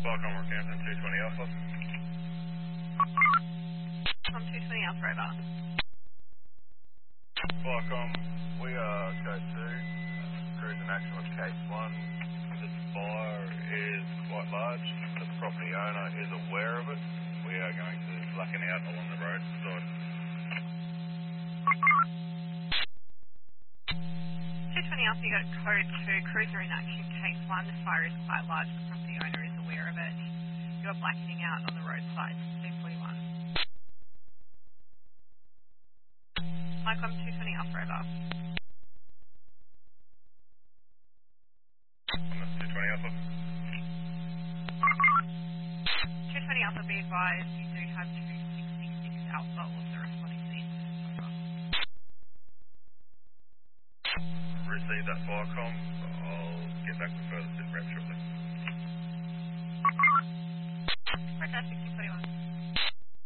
Welcome, Rockhampton, 220 Alpha. From 220 Alpha, over. Welcome, we are code 2, cruising action with case 1. This fire is quite large. The property owner is aware of it. We are going to blacken out along the road side. 220 Alpha, you got code 2, cruiser in action, case 1. The fire is quite large. The property owner is aware of it. You are blackening out on the roadside, 241. Welcome, 220 Alpha, over. 220 Alpha. 220 Alpha, be advised, you do have 2666 Alpha also responding to the incident. Receive that fire com. I'll get back with further sit rep shortly. Fantastic, 221.